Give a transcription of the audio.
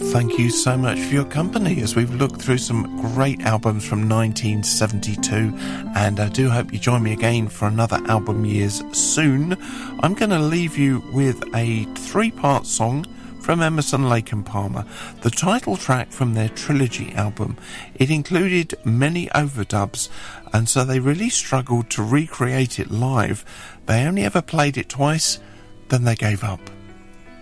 Thank you so much for your company as we've looked through some great albums from 1972, and I do hope you join me again for another album years soon. I'm going to leave you with a 3-part song from Emerson, Lake and Palmer, the title track from their Trilogy album. It included many overdubs, and so they really struggled to recreate it live. They only ever played it twice, then they gave up.